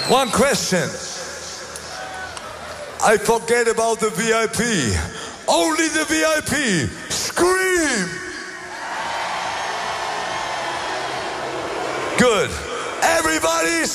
One question. I forget about the VIP. Only the VIP. Scream! Good. Everybody